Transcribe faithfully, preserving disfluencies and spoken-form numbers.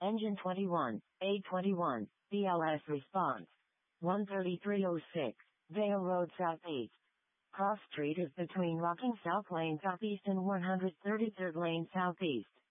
Engine twenty-one, A twenty-one, B L S response. one thirty-three oh six, Vale Road Southeast. Cross Street is between Rocking South Lane Southeast and one hundred thirty-third Lane Southeast.